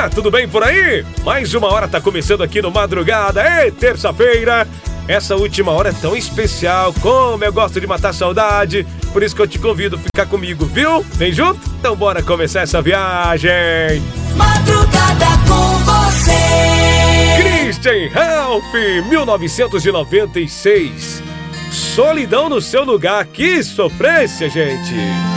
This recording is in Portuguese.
Tá tudo bem por aí? Mais uma hora tá começando aqui no Madrugada. É terça-feira. Essa última hora é tão especial. Como eu gosto de matar saudade. Por isso que eu te convido a ficar comigo, viu? Vem junto? Então bora começar essa viagem. Madrugada com você. Christian Ralph, 1996. Solidão no seu lugar. Que sofrência, gente.